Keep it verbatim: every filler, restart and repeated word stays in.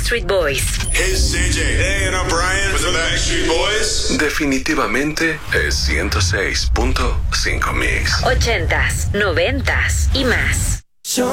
Backstreet Boys. Hey, C J. Hey, and I'm Brian with the Backstreet Boys. Definitivamente es ciento seis punto cinco Mix. Ochentas, noventas y más.